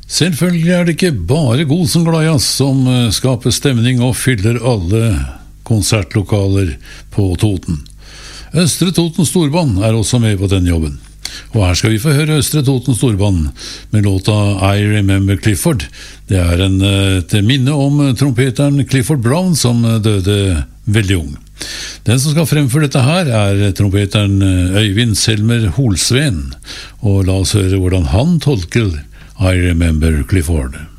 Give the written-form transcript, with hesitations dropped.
Selvfølgelig er det ikke bare Gosen Gladjazz som skaper stemning og fyller alle konsertlokaler på Toten. Østre Toten Storband er også med på den jobben. Og her skal vi få høre Østre Toten Storband med låta I Remember Clifford. Det er et minne om trompeteren Clifford Brown som døde veldig ung. Den som skal fremføre dette her er trompeteren Øyvind Selmer Holsveen. Og la oss høre hvordan han tolker I Remember Clifford.